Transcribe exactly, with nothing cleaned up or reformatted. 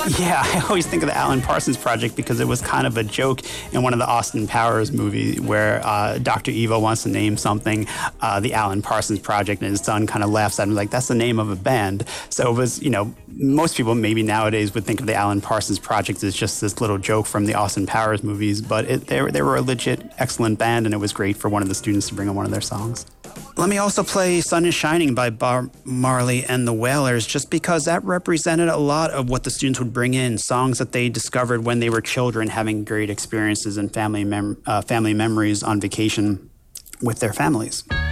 Yeah, I always think of the Alan Parsons Project because it was kind of a joke in one of the Austin Powers movies where uh, Doctor Evil wants to name something uh, the Alan Parsons Project, and his son kind of laughs at him like, that's the name of a band. So it was, you know, most people maybe nowadays would think of the Alan Parsons Project as just this little joke from the Austin Powers movies, but it, they, they were a legit excellent band, and it was great for one of the students to bring on one of their songs. Let me also play Sun is Shining by Bob Marley and the Wailers, just because that represented a lot of what the students would bring in, songs that they discovered when they were children, having great experiences and family mem- uh, family memories on vacation with their families.